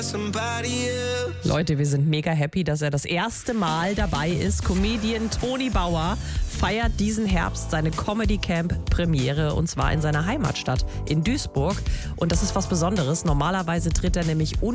Leute, wir sind mega happy, dass er das erste Mal dabei ist. Comedian Toni Bauer feiert diesen Herbst seine Comedy Camp Premiere und zwar in seiner Heimatstadt in Duisburg. Und das ist was Besonderes. Normalerweise tritt er nämlich